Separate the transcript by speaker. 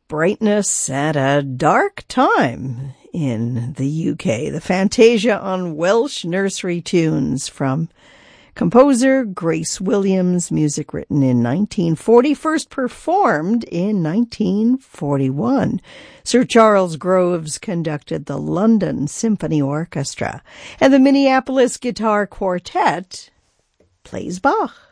Speaker 1: brightness at a dark time in the UK. The Fantasia on Welsh Nursery Tunes from composer Grace Williams, music written in 1940, first performed in 1941. Sir Charles Groves conducted the London Symphony Orchestra, and the Minneapolis Guitar Quartet plays Bach.